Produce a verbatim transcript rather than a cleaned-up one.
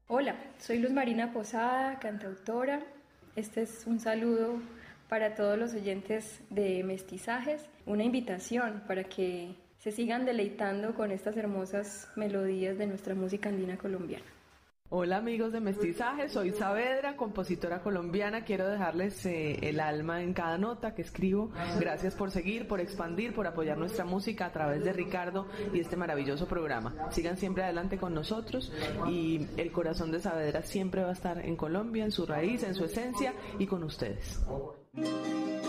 Hola, soy Luz Marina Posada, cantautora. Este es un saludo para todos los oyentes de Mestizajes, una invitación para que se sigan deleitando con estas hermosas melodías de nuestra música andina colombiana. Hola amigos de Mestizaje, soy Saavedra, compositora colombiana. Quiero dejarles eh, el alma en cada nota que escribo. Gracias por seguir, por expandir, por apoyar nuestra música a través de Ricardo y este maravilloso programa. Sigan siempre adelante con nosotros y el corazón de Saavedra siempre va a estar en Colombia, en su raíz, en su esencia y con ustedes.